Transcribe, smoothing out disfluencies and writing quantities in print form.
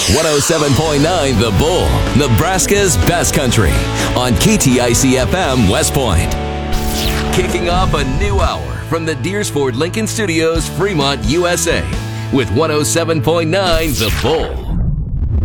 107.9 The Bull, Nebraska's best country, on KTIC FM West Point. Kicking off a new hour from the Deersford Lincoln Studios, Fremont, USA, with 107.9 The Bull.